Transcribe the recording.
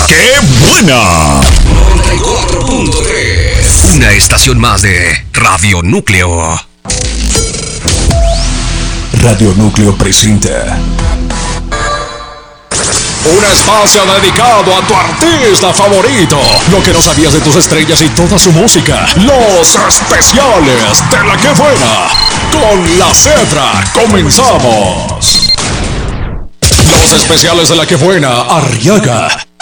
¡Qué buena! 94.3. Una estación más de Radio Núcleo. Radio Núcleo presenta un espacio dedicado a tu artista favorito. Lo que no sabías de tus estrellas y toda su música. Los especiales de La Que Buena. Con la Cetra comenzamos. Los especiales de La Que Buena, Arriaga.